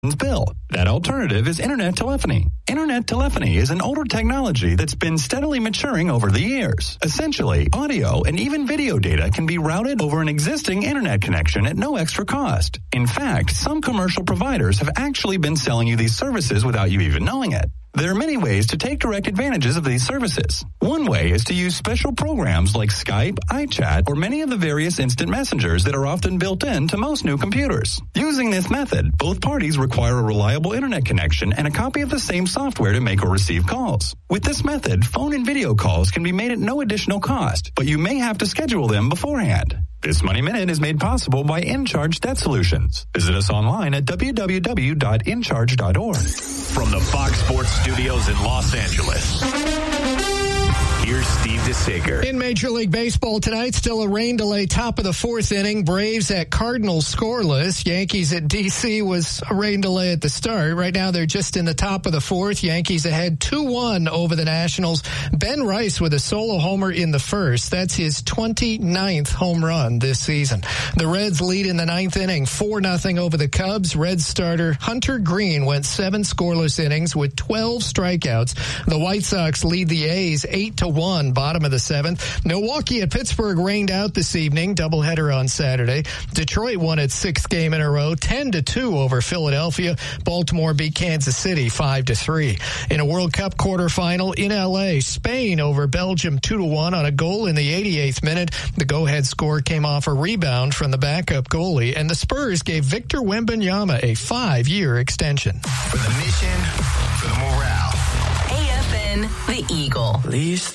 bill. That alternative is internet telephony. Internet telephony is an older technology that's been steadily maturing over the years. Essentially, audio and even video data can be routed over an existing internet connection at no extra cost. In fact, some commercial providers have actually been selling you these services without you even knowing it. There are many ways to take direct advantages of these services. One way is to use special programs like Skype, iChat, or many of the various instant messengers that are often built into most new computers. Using this method, both parties require a reliable internet connection and a copy of the same software to make or receive calls. With this method, phone and video calls can be made at no additional cost, but you may have to schedule them beforehand. This Money Minute is made possible by InCharge Debt Solutions. Visit us online at www.incharge.org. From the Fox Sports Studios in Los Angeles, here's Steve DeSager. In Major League Baseball tonight, still a rain delay, top of the fourth inning. Braves at Cardinals scoreless. Yankees at D.C. was a rain delay at the start. Right now, they're just in the top of the fourth. Yankees ahead 2-1 over the Nationals. Ben Rice with a solo homer in the first. That's his 29th home run this season. The Reds lead in the ninth inning, 4-0 over the Cubs. Reds starter Hunter Green went 7 scoreless innings with 12 strikeouts. The White Sox lead the A's 8-1, bottom of the seventh. Milwaukee at Pittsburgh rained out this evening, doubleheader on Saturday. Detroit won its 6th game in a row, 10-2 over Philadelphia. Baltimore beat Kansas City 5-3. In a World Cup quarterfinal in L.A., Spain over Belgium 2-1 on a goal in the 88th minute. The go-ahead score came off a rebound from the backup goalie, and the Spurs gave Victor Wembanyama a 5-year extension. For the mission, for the morale. AFN, the Eagle. Please